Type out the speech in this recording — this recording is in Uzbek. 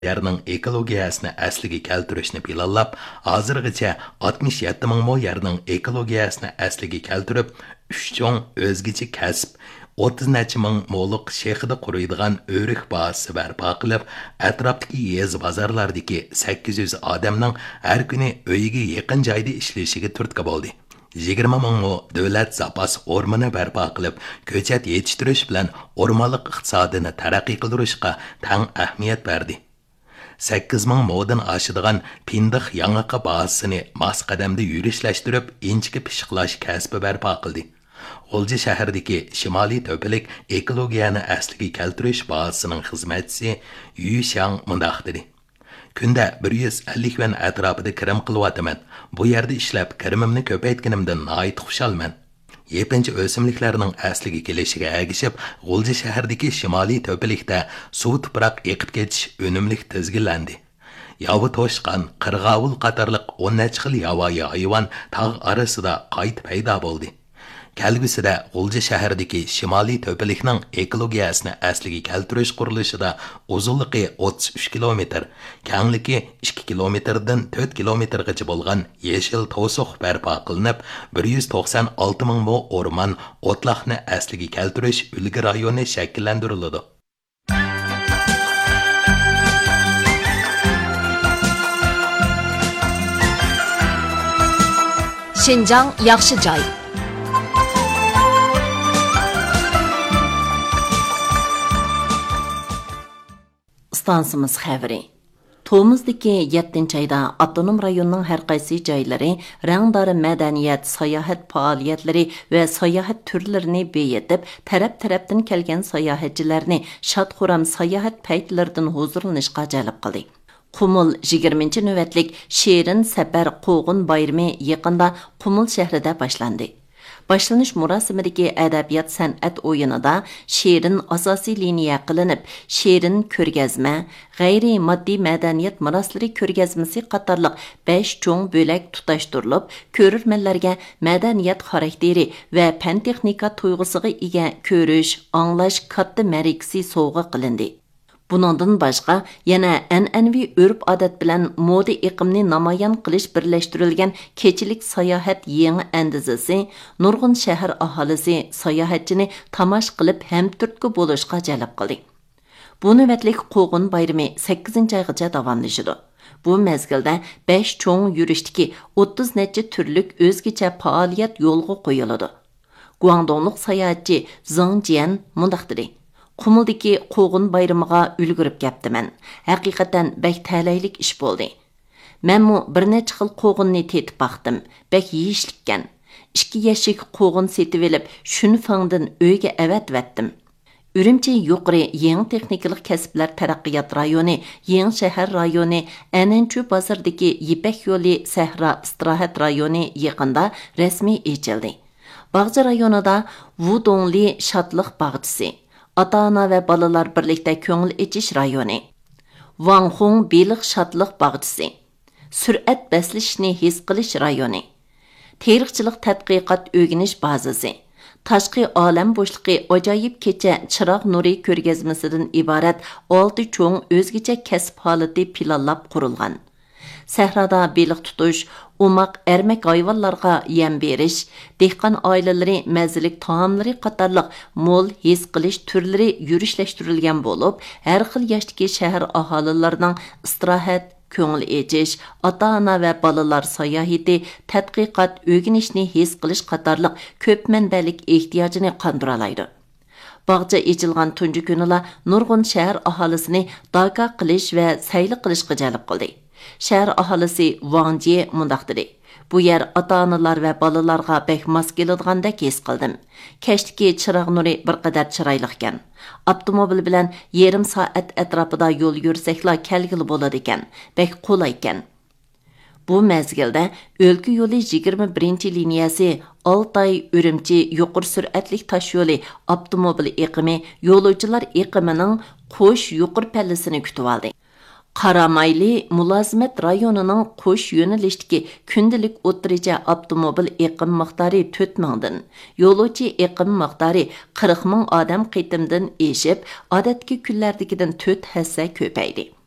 yerning ekologiyasini asliga keltirishni planlab, hozirgacha 67 ming mo yerning ekologiyasini asliga keltirib, 3 cho'ng o'zgacha kasb 30 necha ming mo'liq shehida quriydigan o'rik bazasi barpo qilib, atrofdagi yez bozorlardagi 800 odamning har kuni uyiga yaqin joyda ishlashiga turtki bo'ldi. 20 ming mo davlat zapas o'rmoni barpo qilib, ko'chat yetishtirish bilan o'rmonlik iqtisodini taraqqiy qildirishga tang ahamiyat berdi. 8 ming modan oshadigan pindiq yangiqa bazasini mas qadamda yurishlashtirib, inchga pishiqlash kasbi barpo qildi. G'ulji shahridagi Shimoliy To'pilik ekologiyani asliga keltirish bazasining xizmatchisi Yu Xiang mundaq dedi. Kunda 150 van atrofida kirim qilyapman. Bu yerda ishlab kirimimni ko'paytganimdan nihoyat xushalman. Yepinchi o'simliklarning asliga kelishiga agishib, G'ulji shahridagi Shimoliy To'pilikda suv tuproq eqib ketish unumlik tizginlandi. Yavi to'shqan, qirg'avul qatorliq 10 necha xil yovvoyi hayvon tog' orasida qayt paydo bo'ldi. Kelgusida G'ulji shahridagi Shimoliy To'pilikning ekologiyasini asliga keltirish qurilishida uzunligi 33 kilometr, kengligi 2 kilometrdan 4 kilometrgacha bo'lgan yeshil to'siq barpo qilinib, 196 ming mo o'rmon o'tloqni asliga keltirish ulgi rayoni shakllantiriladi. Şinjan yaxshi joy. Stansımız xəbəri. To'mizdagi 7-chi ayda avtonom rayonning har qaysi joylari rangdor madaniyat, sayohat faoliyatlari va sayohat turlarini beyitib, taraf-tarafdan kelgan sayohatchilarni shod-xuram sayohat paytlaridan huzurlanishga jalb qildi. Qumul 20-chi navbatlik Shirin safar qo'g'in bayrami yaqinda Qumul shahrida boshlandi. Başlanış murasimidagi adabiyot san'at o'yinida she'rin asosiy liniya qilinib, she'rin ko'rgazma, g'ayri moddiy madaniyat meroslari ko'rgazmasi qatorliq 5 cho'ng bo'lak tutashtirilib, ko'rurmanlarga madaniyat xarakteri va fan texnika tuyg'usiga ega ko'rish, anglash katta marikasi sovg'a qilindi. Buningdan boshqa yana an'anaviy urf-odat bilan moda iqimni namoyon qilish birlashtirilgan kechilik sayohat yangi andizasi nurg'un shahar aholisi sayohatchini tamash qilib hamturtki bo'lishga jalb qildi. Bu navbatlik qo'g'in bayrami 8-oygacha davomlashadi. Bu mezgilda 5 cho'ng yurishdagi 30 necha turlik o'zgacha faoliyat yo'lga qo'yiladi. Guangdonglik sayohatchi Zhang Jian mundaq dedi: Qumuldagi qo'g'in bayramiga ulgurib ketdiman. Haqiqatan bek talaylik ish bo'ldi. Menmu bir necha xil qo'g'inni tetib baqdim. Bek yeyishlikkan. 2 yashik qo'g'in setib olib, shuni fangdan uyga avatvatdim. Urumchi yuqori yangi texnikalik kasblar taraqqiyot rayoni, yangi shahar rayoni, Ananchu bozoridagi Yipak yo'li Sahra istirohat rayoni yaqinda rasmiy ochildi. Bag'cha rayonida Wudongli shodliq bog'chisi, ota-ona va bolalar birlikda ko'ngil echish rayoni, Wanghong beliq shodliq bog'chisi, sur'at baslashni his qilish rayoni, teriqchilik tadqiqot o'rganish bazasi, tashqi olam bo'shliqi ajoyib kecha chiroq nuri ko'rgazmasidan iborat 6 cho'ng o'zgacha kasb holati planlab qurilgan. Sahroda beliq tutish, umaq ermak hayvonlarga yem berish, dehqon oilalari mazalik taomlari qatorliq mo'l his qilish turlari yurishlashtirilgan bo'lib, har xil yoshdagi shahar aholilarining istirohat, ko'ngil echish, ota-ona va bolalar sayohati, tadqiqot, o'rganishni his qilish qatorliq ko'p manbalik ehtiyojini qondirolaydi. Bog'cha echilgan tunji kunila nurg'un shahar aholisini daka qilish va sayli qilishga jalb qildi. Shahar aholisi Wang Jie mundaq dedi: Bu yer ota-onalar va bolalarga bek mos keladigandak his qildim. Kashdagi chiroq nuri bir qadar chiroyli ekan. Avtomobil bilan yarim soat atrofida yo'l yursakla kelgili bo'ladi ekan. Bek qulay ekan. Bu mezgilda o'lka yo'li 21-liniyasi Altay Urumchi yuqori sur'atlik tosh yo'li avtomobil iqimi yo'lovchilar iqimining qo'sh yuqori pallasini kutib oldi. Qaramayli mulozimat rayonining qo'sh yo'nalishdagi kundalik o'tiricha avtomobil iqim miqdori 4 mingdan, yo'lovchi iqim miqdori 40 ming odam qitimdan eshib, odatdagi kunlardagidan 4 hassa ko'paydi.